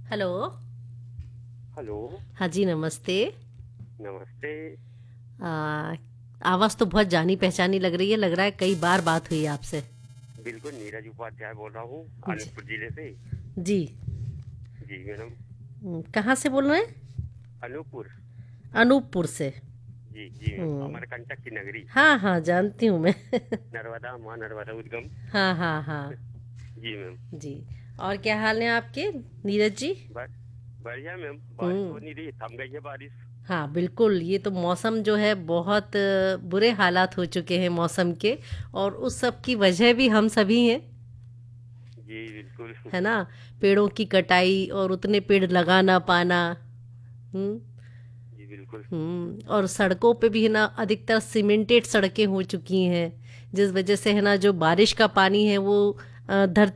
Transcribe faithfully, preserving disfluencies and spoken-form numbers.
Hello. Hello. हाँ जी, नमस्ते। नमस्ते। आ, आवाज़ तो बहुत जानी पहचानी लग रही है, लग रहा है कई बार बात हुई है आपसे। बिल्कुल नीरज उपाध्याय बोल रहा हूँ, जी। अनूपपुर जिले से। जी। जी मैडम। हम्म, कहाँ से बोल रहे हैं? अनूपपुर। अनूपपुर से। जी जी मैम, हम्म। अमरकंटक की नगरी। हाँ हाँ, जानती हूँ मैं। नर्मदा, माँ नर्मदा उद्गम। हाँ हाँ हाँ। जी मैम। जी। और क्या हाल है आपके, नीरज जी? बस बढ़िया मैम, बारिश हो हम्म। नहीं रही, थम गई है बारिश। हाँ बिल्कुल, ये तो मौसम जो है बहुत अ, बुरे हालात हो चुके हैं मौसम के। और उस सब की वजह भी हम सभी हैं, जी बिल्कुल। है ना। पेड़ों की कटाई और उतने पेड़ लगा ना पाना। हम्म। जी बिल्कुल। हम्म। और सड़कों पे भी है ना, अधिकतर सीमेंटेड सड़कें हो चुकी हैं, जिस वजह से है ना जो बारिश का पानी है वो अ, धरती